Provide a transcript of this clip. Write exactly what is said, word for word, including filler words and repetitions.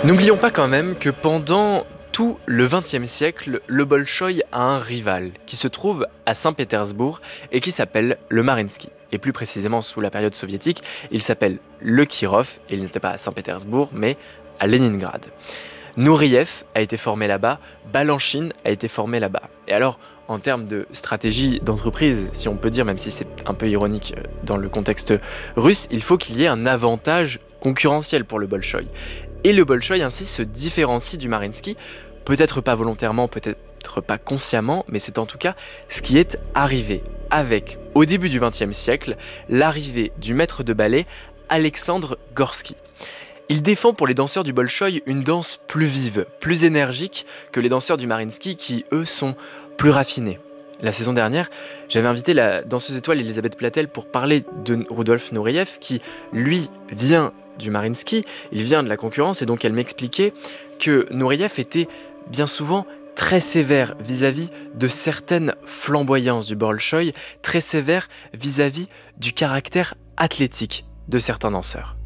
N'oublions pas quand même que pendant tout le vingtième siècle, le Bolchoï a un rival qui se trouve à Saint-Pétersbourg et qui s'appelle le Mariinsky. Et plus précisément sous la période soviétique, il s'appelle le Kirov et il n'était pas à Saint-Pétersbourg mais à Leningrad. Nouriev a été formé là-bas, Balanchine a été formé là-bas. Et alors, en termes de stratégie d'entreprise, si on peut dire, même si c'est un peu ironique dans le contexte russe, il faut qu'il y ait un avantage concurrentiel pour le Bolchoï. Et le Bolchoï ainsi se différencie du Mariinsky, peut-être pas volontairement, peut-être pas consciemment, mais c'est en tout cas ce qui est arrivé avec, au début du vingtième siècle, l'arrivée du maître de ballet Alexandre Gorsky. Il défend pour les danseurs du Bolchoï une danse plus vive, plus énergique que les danseurs du Mariinsky qui, eux, sont plus raffinés. La saison dernière, j'avais invité la danseuse étoile Elisabeth Platel pour parler de Rudolf Nureyev qui, lui, vient du Mariinsky, il vient de la concurrence et donc elle m'expliquait que Nureyev était bien souvent très sévère vis-à-vis de certaines flamboyances du Bolchoï, très sévère vis-à-vis du caractère athlétique de certains danseurs.